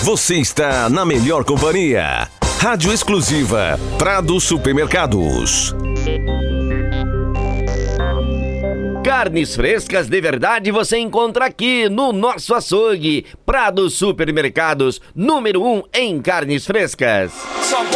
Você está na melhor companhia. Rádio exclusiva Prado Supermercados. Carnes frescas de verdade você encontra aqui no nosso açougue. Prado Supermercados, número 1 em carnes frescas.